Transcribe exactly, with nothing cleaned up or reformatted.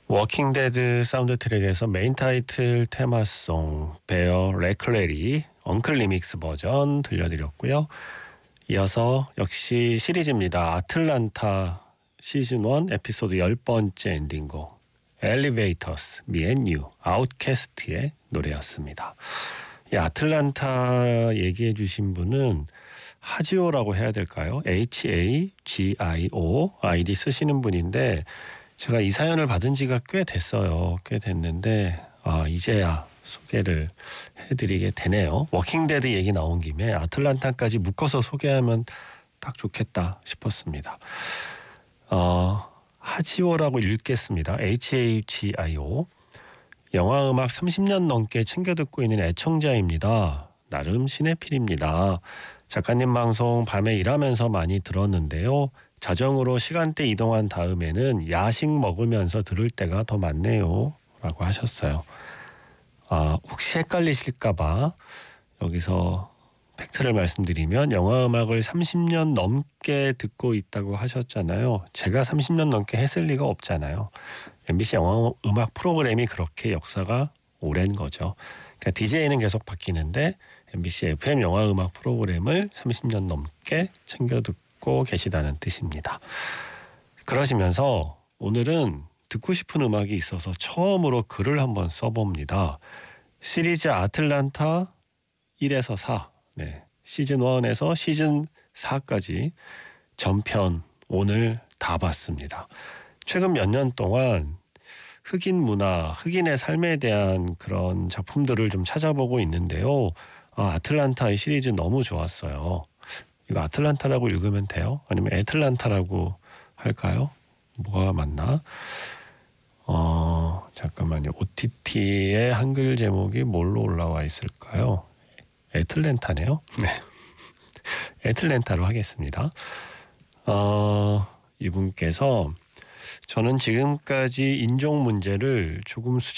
워킹데드 사운드 트랙에서 메인 타이틀 테마송 베어 레클레리 엉클 리믹스 버전 들려드렸고요. 이어서 역시 시리즈입니다. 아틀란타 시즌 일 에피소드 열 번째 엔딩곡 엘리베이터스 미 앤 유 아웃캐스트의 노래였습니다. 이 아틀란타 얘기해 주신 분은 하지오라고 해야 될까요? 에이치 에이 지 아이 오 아이디 쓰시는 분인데 제가 이 사연을 받은 지가 꽤 됐어요. 꽤 됐는데 아, 이제야 소개를 해드리게 되네요. 워킹데드 얘기 나온 김에 아틀란타까지 묶어서 소개하면 딱 좋겠다 싶었습니다. 어, 하지오라고 읽겠습니다. 에이치 에이 지 아이 오. 영화음악 삼십 년 넘게 챙겨 듣고 있는 애청자입니다. 나름 시네필입니다. 작가님 방송 밤에 일하면서 많이 들었는데요. 자정으로 시간대 이동한 다음에는 야식 먹으면서 들을 때가 더 많네요. 라고 하셨어요. 아, 혹시 헷갈리실까봐 여기서 팩트를 말씀드리면 영화음악을 삼십 년 넘게 듣고 있다고 하셨잖아요. 제가 삼십 년 넘게 했을 리가 없잖아요. 엠비씨 영화음악 프로그램이 그렇게 역사가 오랜 거죠. 그러니까 디제이는 계속 바뀌는데 엠비씨 에프엠 영화음악 프로그램을 삼십 년 넘게 챙겨 듣고 계시다는 뜻입니다. 그러시면서 오늘은 듣고 싶은 음악이 있어서 처음으로 글을 한번 써봅니다. 시리즈 아틀란타 일에서 사, 네, 시즌 일에서 시즌 사까지 전편 오늘 다 봤습니다. 최근 몇 년 동안 흑인 문화, 흑인의 삶에 대한 그런 작품들을 좀 찾아보고 있는데요. 아, 아틀란타의 시리즈 너무 좋았어요. 이거 아틀란타라고 읽으면 돼요? 아니면 애틀란타라고 할까요? 뭐가 맞나? 어, 잠깐만요. 오티티의 한글 제목이 뭘로 올라와 있을까요? 애틀랜타네요. 네. 애틀랜타로 하겠습니다. 어, 이분께서 저는 지금까지 인종 문제를 조금